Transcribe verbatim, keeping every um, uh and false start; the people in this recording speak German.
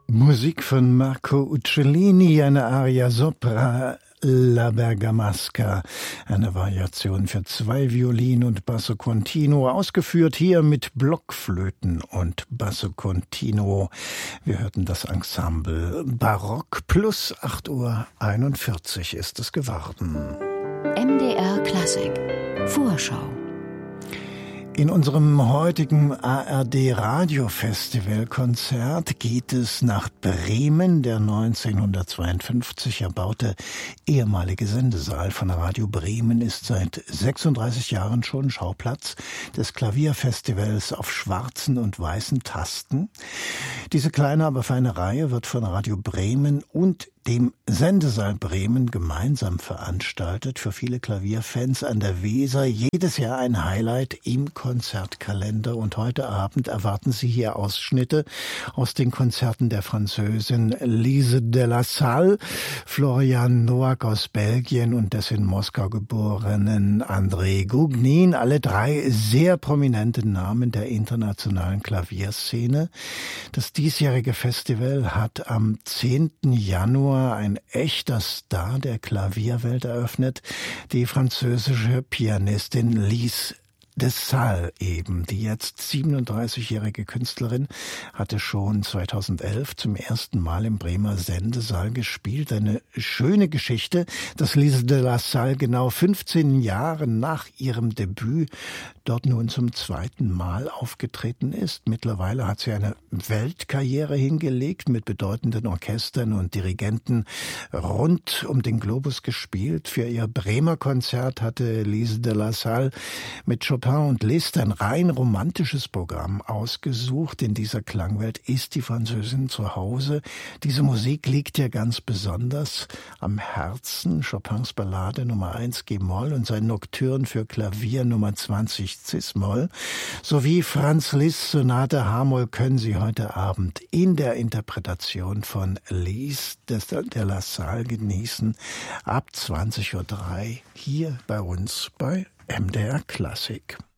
Musik von Marco Uccellini, eine Aria sopra La Bergamasca, eine Variation für zwei Violinen und Basso Continuo, ausgeführt hier mit Blockflöten und Basso Continuo. Wir hörten das Ensemble Barock plus acht Uhr einundvierzig ist es geworden. M D R Klassik Vorschau. In unserem heutigen A R D-Radio-Festival-Konzert geht es nach Bremen, der neunzehnhundertzweiundfünfzig erbaute ehemalige Sendesaal von Radio Bremen ist seit sechsunddreißig Jahren schon Schauplatz des Klavierfestivals auf schwarzen und weißen Tasten. Diese kleine, aber feine Reihe wird von Radio Bremen und dem Sendesaal Bremen gemeinsam veranstaltet. Für viele Klavierfans an der Weser jedes Jahr ein Highlight im Konzertkalender. Und heute Abend erwarten Sie hier Ausschnitte aus den Konzerten der Französin Lise de la Salle, Florian Noack aus Belgien und des in Moskau geborenen André Gougnin. Alle drei sehr prominente Namen der internationalen Klavierszene. Das diesjährige Festival hat am zehnten Januar ein echter Star der Klavierwelt eröffnet, die französische Pianistin Lise de Salle eben. Die jetzt siebenunddreißigjährige Künstlerin hatte schon zweitausendelf zum ersten Mal im Bremer Sendesaal gespielt. Eine schöne Geschichte, dass Lise de la Salle genau fünfzehn Jahre nach ihrem Debüt dort nun zum zweiten Mal aufgetreten ist. Mittlerweile hat sie eine Weltkarriere hingelegt, mit bedeutenden Orchestern und Dirigenten rund um den Globus gespielt. Für ihr Bremer Konzert hatte Lise de la Salle mit Chopin und Liszt ein rein romantisches Programm ausgesucht. In dieser Klangwelt ist die Französin zu Hause. Diese Musik liegt ihr ganz besonders am Herzen. Chopins Ballade Nummer eins G-Moll und sein Nocturne für Klavier Nummer zwanzig Cis-Moll sowie Franz Liszt Sonate H-Moll können Sie heute Abend in der Interpretation von Lise de la Salle genießen. Ab zwanzig Uhr drei hier bei uns bei M D R Klassik.